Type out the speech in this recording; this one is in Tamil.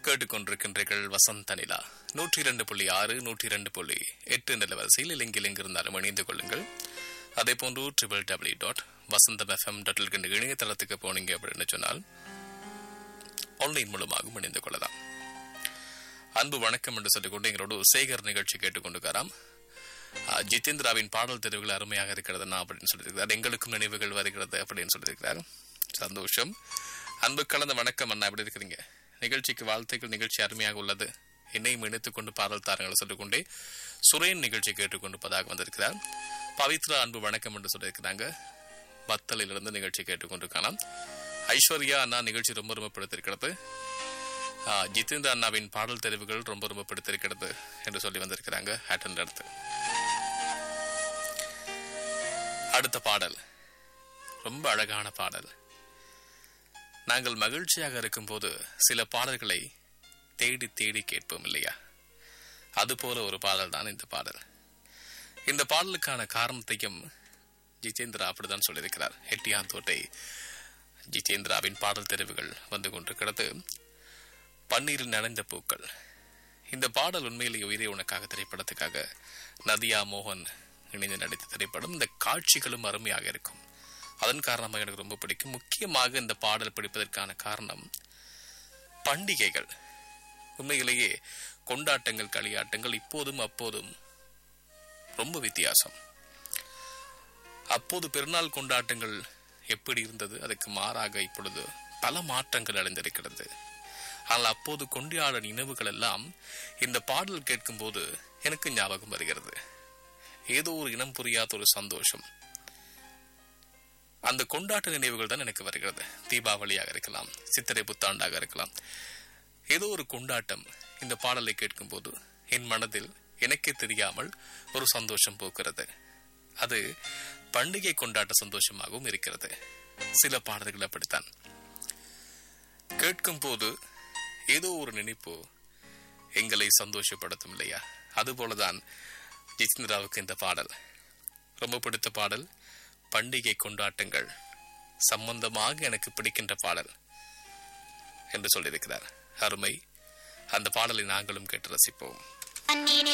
கேட்டுக்கொண்டிருக்கின்றீர்கள் வசந்த நிலா 102.6 102.8 நிலவரிசையில் இலங்கையில் எங்கிருந்தாலும் இணைந்து கொள்ளுங்கள். அதே போன்று www.vasantham.fm.lk இணையதளத்துக்கு போனீங்க அப்படின்னு சொன்னால் ஆன்லைன் மூலமாக இணைந்து கொள்ளலாம். அன்பு வணக்கம் என்று சொல்லிக்கொண்டு எங்களோட சேகர் நிகழ்ச்சி கேட்டுக்கொண்டிருக்காராம். ஜிதேந்திராவின் பாடல் தெரிவுகள் அருமையாக இருக்கிறதுனா அப்படின்னு சொல்லியிருக்கிறார். எங்களுக்கும் நினைவுகள் வருகிறது அப்படின்னு சொல்லியிருக்கிறார். சந்தோஷம். அன்பு கலந்த வணக்கம் அண்ணா, எப்படி இருக்கிறீங்க? நிகழ்ச்சிக்கு வாழ்த்துக்கள். நிகழ்ச்சி அருமையாக உள்ளது. என்னையும் இணைத்துக் கொண்டு பாடல் தாரங்களை சொல்லிக்கொண்டே சுரேன் நிகழ்ச்சி கேட்டுக்கொண்டிருப்பதாக வந்திருக்கிறார். பவித்ரா அன்பு வணக்கம் என்று சொல்லியிருக்கிறாங்க. பத்தலிலிருந்து நிகழ்ச்சி கேட்டுக்கொண்டிருக்கலாம். ஐஸ்வர்யா அண்ணா நிகழ்ச்சி ரொம்ப ரொம்ப பிடித்திருக்கிறது. ஜிதேந்திர அண்ணாவின் பாடல் தெரிவுகள் ரொம்ப ரொம்ப பிடித்திருக்கிறது என்று சொல்லி வந்திருக்கிறாங்க. அடுத்த பாடல் ரொம்ப அழகான பாடல். நாங்கள் மகிழ்ச்சியாக இருக்கும் போது சில பாடல்களை தேடி தேடி கேட்போம் இல்லையா? அதுபோல ஒரு பாடல் தான் இந்த பாடல். இந்த பாடலுக்கான காரணத்தையும் ஜிதேந்திரா அப்படித்தான் சொல்லியிருக்கிறார். எட்டியாந்தோட்டை ஜிதேந்திராவின் பாடல் தெரிவுகள் வந்து கொண்டிருக்கிறது. பன்னீரில் நனைந்த பூக்கள். இந்த பாடல் உண்மையிலேயே உயிரே உனக்காக திரைப்படத்துக்காக நதியா மோகன் இணைந்து நடித்த திரைப்படம். இந்த காட்சிகளும் அருமையாக இருக்கும். அதன் காரணமாக எனக்கு ரொம்ப பிடிக்கும். முக்கியமாக இந்த பாடல் பிடிப்பதற்கான காரணம் பண்டிகைகள். உண்மையிலேயே கொண்டாட்டங்கள், களியாட்டங்கள் இப்போதும் அப்போதும் ரொம்ப வித்தியாசம். அப்போது பெருநாள் கொண்டாட்டங்கள் எப்படி இருந்தது, அதுக்கு மாறாக இப்பொழுது பல மாற்றங்கள் அடைந்திருக்கிறது. ஆனால் அப்போது கொண்டாட நினைவுகள் எல்லாம் இந்த பாடல் கேட்கும் போது எனக்கு ஞாபகம் வருகிறது. ஏதோ ஒரு இனம் புரியாத ஒரு சந்தோஷம். அந்த கொண்டாட்ட நினைவுகள் தான் எனக்கு வருகிறது. தீபாவளியாக இருக்கலாம், சித்திரை புத்தாண்டாக இருக்கலாம். ஏதோ ஒரு கொண்டாட்டம் இந்த பாடலை கேட்கும் போது என் மனதில் எனக்கே தெரியாமல் ஒரு சந்தோஷம் போக்குறது. அது பண்டிகை கொண்டாட்ட சந்தோஷமாகவும் இருக்கிறது. சில பாடல்கள் அப்படித்தான் கேட்கும் போது ஏதோ ஒரு நினைப்பு எங்களை சந்தோஷப்படுத்தும் இல்லையா? அதுபோலதான் ஜிதேந்திராவுக்கு இந்த பாடல் ரொம்ப பிடித்த பாடல். பண்டிகை கொண்டாட்டங்கள் சம்பந்தமாக எனக்கு பிடிக்கின்ற பாடல் என்று சொல்லியிருக்கிறார். அருமை. அந்த பாடலை நாங்களும் கேட்டு ரசிப்போம்.